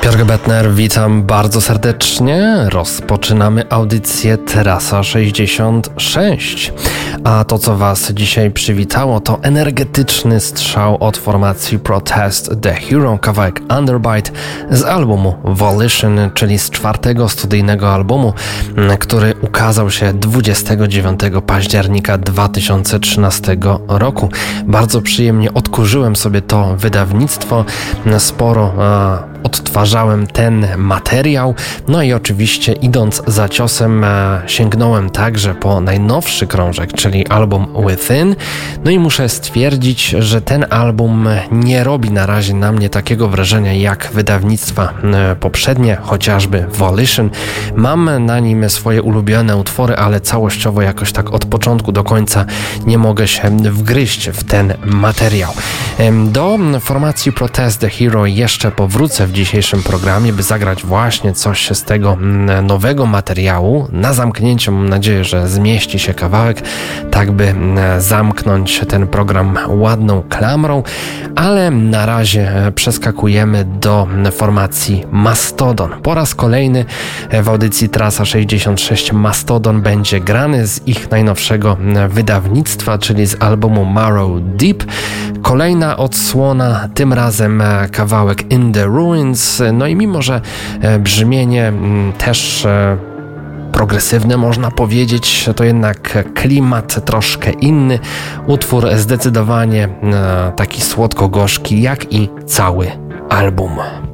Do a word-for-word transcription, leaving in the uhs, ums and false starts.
Piotr Gebetner, witam bardzo serdecznie. Rozpoczynamy audycję Trasa sześćdziesiąt sześć. A to, co Was dzisiaj przywitało, to energetyczny strzał od formacji Protest The Hero, kawałek Underbite z albumu Volition, czyli z czwartego studyjnego albumu, który ukazał się dwudziestego dziewiątego października dwa tysiące trzynastego roku. Bardzo przyjemnie odkurzyłem sobie to wydawnictwo, sporo a, odtwarzałem ten materiał, no i oczywiście idąc za ciosem a, sięgnąłem także po najnowszy krążek, czyli album Within, no i muszę stwierdzić, że ten album nie robi na razie na mnie takiego wrażenia jak wydawnictwa e, poprzednie, chociażby Volition. Mam na nim swoje ulubione utwory, ale całościowo jakoś tak od początku do końca nie mogę się wgryźć w ten materiał. Do formacji Protest The Hero jeszcze powrócę w dzisiejszym programie, by zagrać właśnie coś z tego nowego materiału. Na zamknięcie mam nadzieję, że zmieści się kawałek, tak by zamknąć ten program ładną klamrą, ale na razie przeskakujemy do formacji Mastodon. Po raz kolejny w audycji Trasa sześćdziesiąt sześć Mastodon będzie grany z ich najnowszego wydawnictwa, czyli z albumu Marrow Deep. Kolejna odsłona, tym razem kawałek In The Ruins, no i mimo, że brzmienie też progresywny, można powiedzieć, to jednak klimat troszkę inny. Utwór zdecydowanie taki słodko-gorzki, jak i cały album.